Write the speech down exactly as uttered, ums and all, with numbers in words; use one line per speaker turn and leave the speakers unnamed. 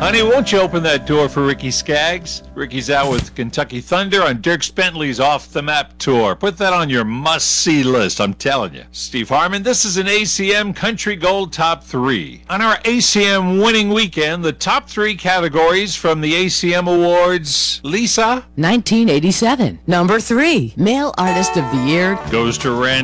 Honey, won't you open that door for Ricky Skaggs? Ricky's out with Kentucky Thunder on Dirk Bentley's Off the Map tour. Put that on your must-see list, I'm telling you. Steve Harmon, this is an A C M Country Gold Top three. On our A C M winning weekend, the top three categories from the A C M Awards, Lisa?
nineteen eighty-seven. Number three, Male Artist of the Year.
Goes to Randy.